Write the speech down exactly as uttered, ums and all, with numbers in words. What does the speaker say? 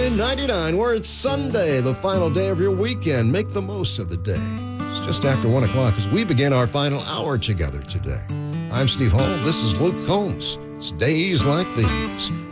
nine ninety-nine, where it's Sunday, the final day of your weekend. Make the most of the day. It's just after one o'clock as we begin our final hour together today. I'm Steve Hall. This is Luke Combs. It's days like these.